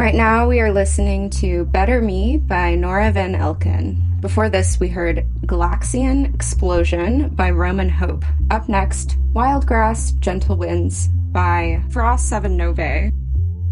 Right now, we are listening to Better Me by Nora Van Elken. Before this, we heard Galaxian Explosion by Roman Hope. Up next, Wildgrass Gentle Winds by Frost 7 Novae.